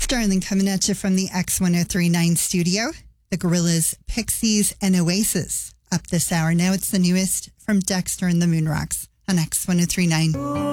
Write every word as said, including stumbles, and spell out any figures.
Starling coming at you from the X ten thirty-nine studio. The Gorillaz, Pixies, and Oasis. Up this hour. Now it's the newest from Dexter and the Moonrocks on X ten thirty-nine.